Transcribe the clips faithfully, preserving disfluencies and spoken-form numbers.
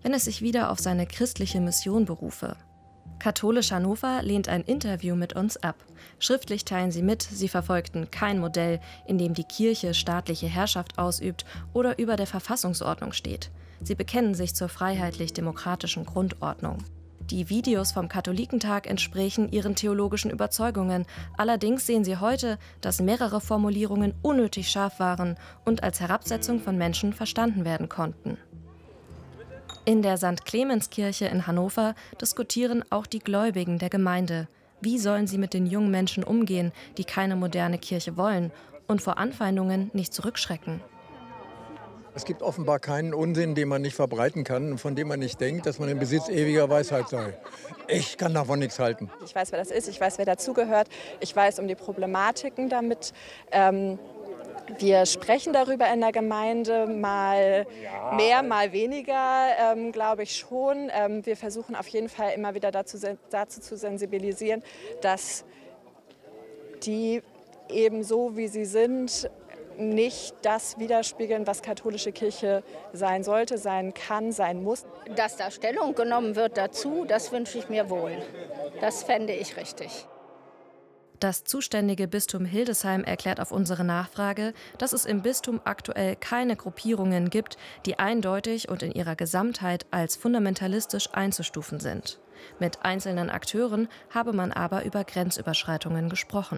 wenn es sich wieder auf seine christliche Mission berufe. Katholisch Hannover lehnt ein Interview mit uns ab. Schriftlich teilen sie mit, sie verfolgten kein Modell, in dem die Kirche staatliche Herrschaft ausübt oder über der Verfassungsordnung steht. Sie bekennen sich zur freiheitlich-demokratischen Grundordnung. Die Videos vom Katholikentag entsprechen ihren theologischen Überzeugungen. Allerdings sehen sie heute, dass mehrere Formulierungen unnötig scharf waren und als Herabsetzung von Menschen verstanden werden konnten. In der Sankt Clemenskirche in Hannover diskutieren auch die Gläubigen der Gemeinde. Wie sollen sie mit den jungen Menschen umgehen, die keine moderne Kirche wollen und vor Anfeindungen nicht zurückschrecken? Es gibt offenbar keinen Unsinn, den man nicht verbreiten kann und von dem man nicht denkt, dass man im Besitz ewiger Weisheit sei. Ich kann davon nichts halten. Ich weiß, wer das ist, ich weiß, wer dazugehört, ich weiß um die Problematiken damit. Ähm Wir sprechen darüber in der Gemeinde, mal mehr, mal weniger, ähm, glaube ich schon. Ähm, wir versuchen auf jeden Fall immer wieder dazu, dazu zu sensibilisieren, dass die eben so, wie sie sind, nicht das widerspiegeln, was katholische Kirche sein sollte, sein kann, sein muss. Dass da Stellung genommen wird dazu, das wünsche ich mir wohl. Das fände ich richtig. Das zuständige Bistum Hildesheim erklärt auf unsere Nachfrage, dass es im Bistum aktuell keine Gruppierungen gibt, die eindeutig und in ihrer Gesamtheit als fundamentalistisch einzustufen sind. Mit einzelnen Akteuren habe man aber über Grenzüberschreitungen gesprochen.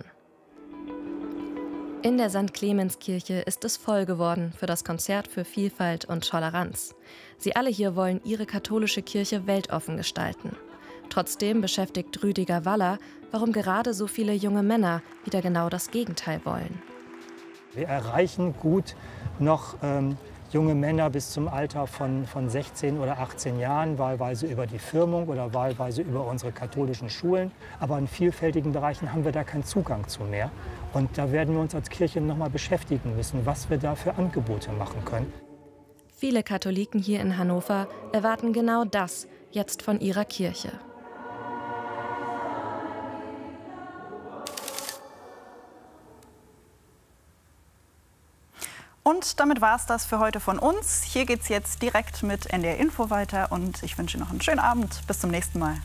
In der Sankt Clemenskirche ist es voll geworden für das Konzert für Vielfalt und Toleranz. Sie alle hier wollen ihre katholische Kirche weltoffen gestalten. Trotzdem beschäftigt Rüdiger Waller, warum gerade so viele junge Männer wieder genau das Gegenteil wollen. Wir erreichen gut noch ähm, junge Männer bis zum Alter von, von sechzehn oder achtzehn Jahren, wahlweise über die Firmung oder wahlweise über unsere katholischen Schulen. Aber in vielfältigen Bereichen haben wir da keinen Zugang zu mehr. Und da werden wir uns als Kirche noch mal beschäftigen müssen, was wir da für Angebote machen können. Viele Katholiken hier in Hannover erwarten genau das jetzt von ihrer Kirche. Und damit war es das für heute von uns. Hier geht es jetzt direkt mit N D R Info weiter und ich wünsche noch einen schönen Abend. Bis zum nächsten Mal.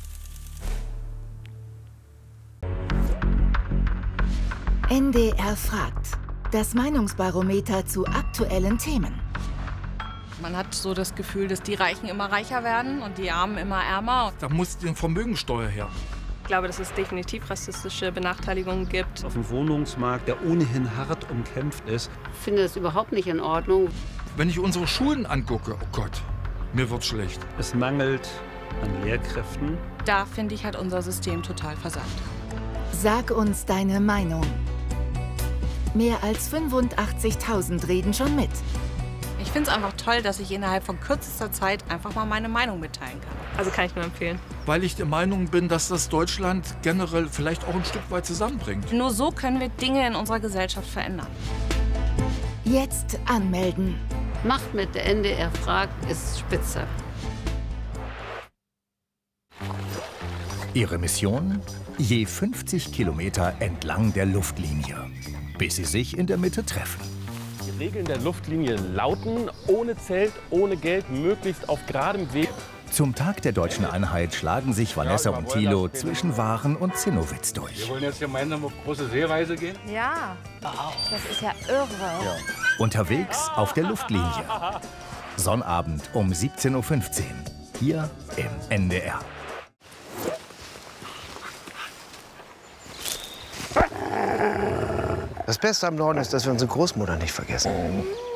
N D R fragt. Das Meinungsbarometer zu aktuellen Themen. Man hat so das Gefühl, dass die Reichen immer reicher werden und die Armen immer ärmer. Da muss die Vermögensteuer her. Ich glaube, dass es definitiv rassistische Benachteiligungen gibt. Auf dem Wohnungsmarkt, der ohnehin hart umkämpft ist. Ich finde das überhaupt nicht in Ordnung. Wenn ich unsere Schulen angucke, oh Gott, mir wird schlecht. Es mangelt an Lehrkräften. Da, finde ich, hat unser System total versagt. Sag uns deine Meinung. Mehr als fünfundachtzigtausend reden schon mit. Ich finde es einfach toll, dass ich innerhalb von kürzester Zeit einfach mal meine Meinung mitteilen kann. Also kann ich nur empfehlen. Weil ich der Meinung bin, dass das Deutschland generell vielleicht auch ein Stück weit zusammenbringt. Nur so können wir Dinge in unserer Gesellschaft verändern. Jetzt anmelden. Macht mit, der N D R fragt, ist spitze. Ihre Mission? Je fünfzig Kilometer entlang der Luftlinie, bis sie sich in der Mitte treffen. Die Regeln der Luftlinie lauten, ohne Zelt, ohne Geld, möglichst auf geradem Weg. Zum Tag der deutschen Einheit schlagen sich Vanessa und Thilo zwischen Waren und Zinnowitz durch. Wir wollen jetzt gemeinsam auf große Seereise gehen? Ja, das ist ja irre. Ja. Unterwegs auf der Luftlinie. Sonnabend um siebzehn Uhr fünfzehn, hier im N D R. Das Beste am Norden ist, dass wir unsere Großmutter nicht vergessen.